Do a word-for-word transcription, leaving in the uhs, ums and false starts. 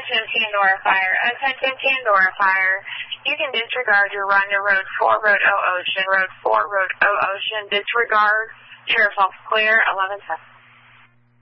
Attention Pandora Fire. Attention Pandora Fire. You can disregard your run to Road four, Road O Ocean, Road four, Road O Ocean. Disregard. True or false clear, eleven ten.